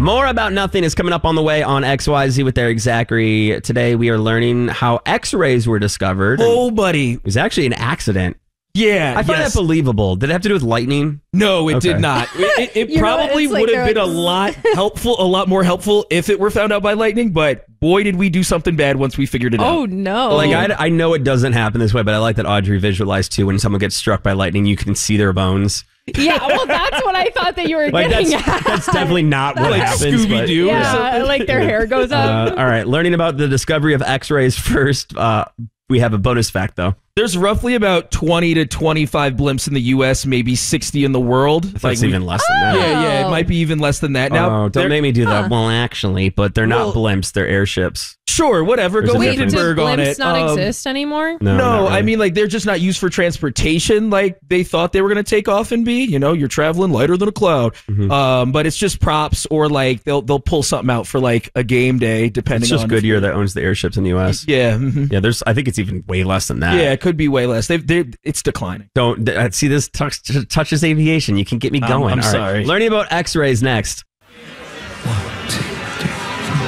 More About Nothing is coming up on the way on XYZ with Eric Zachary. Today we are learning how X-rays were discovered. Oh, buddy. It was actually an accident. Yeah. I find that believable. Did it have to do with lightning? No, it did not. It probably would have been a lot more helpful if it were found out by lightning, but boy, did we do something bad once we figured it out. Oh, no. Like, I know it doesn't happen this way, but I like that Audrey visualized, too, when someone gets struck by lightning, you can see their bones. Yeah, well, that's what I thought that you were getting at. That's definitely not what happens. Scooby-Doo or something. Yeah, like their hair goes up. All right, learning about the discovery of X-rays first. We have a bonus fact, though. There's roughly about 20 to 25 blimps in the U.S., maybe 60 in the world. That's even less than that. Yeah, it might be even less than that. Now, don't make me do that. Well, actually, but they're not blimps; they're airships. Sure, whatever. There's Go a Hindenburg on it. Does blimps not exist anymore? No, not really. I mean, like, they're just not used for transportation like they thought they were going to take off and be. You know, you're traveling lighter than a cloud. But it's just props, or like they'll pull something out for like a game day, depending on. It's just Goodyear that owns the airships in the U.S. Yeah. Yeah, I think it's even way less than that. Yeah, it could be way less. It's declining. Don't see this touches aviation. You can get me going. I'm All right. sorry. Learning about X-rays next.